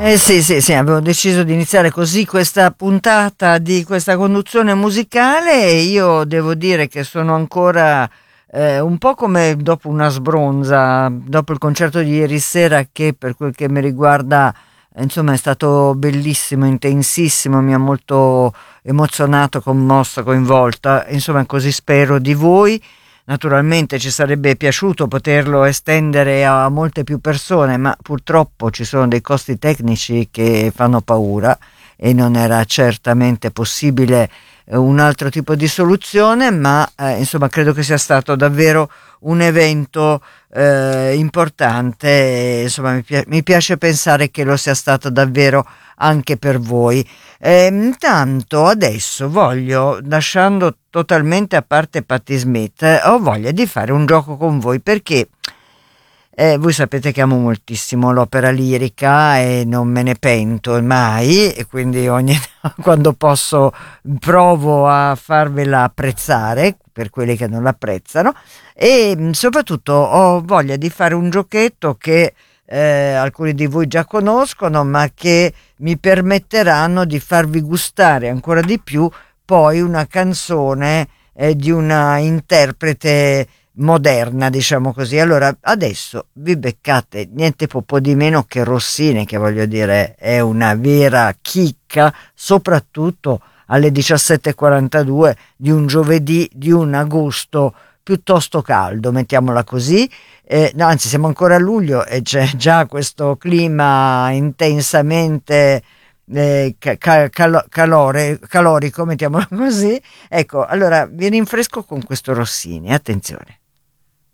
Sì, sì, sì, avevo deciso di iniziare così questa puntata di questa conduzione musicale e io devo dire che sono ancora un po' come dopo una sbronza, dopo il concerto di ieri sera che per quel che mi riguarda, insomma, è stato bellissimo, intensissimo, mi ha molto emozionato, commossa, coinvolta, insomma, così spero di voi. Naturalmente ci sarebbe piaciuto poterlo estendere a molte più persone, ma purtroppo ci sono dei costi tecnici che fanno paura e non era certamente possibile un altro tipo di soluzione, ma insomma credo che sia stato davvero un evento importante, e, insomma mi piace pensare che lo sia stato davvero anche per voi. Intanto adesso voglio, lasciando totalmente a parte Patti Smith, ho voglia di fare un gioco con voi perché voi sapete che amo moltissimo l'opera lirica e non me ne pento mai e quindi quando posso provo a farvela apprezzare per quelli che non l'apprezzano e soprattutto ho voglia di fare un giochetto che alcuni di voi già conoscono ma che mi permetteranno di farvi gustare ancora di più poi una canzone di una interprete moderna, diciamo così. Allora, adesso vi beccate niente po' di meno che Rossini, che voglio dire è una vera chicca, soprattutto alle 17:42 di un giovedì di un agosto piuttosto caldo, mettiamola così. No, anzi, siamo ancora a luglio e c'è già questo clima intensamente calorico, mettiamolo così. Ecco, allora vi rinfresco con questo Rossini, attenzione.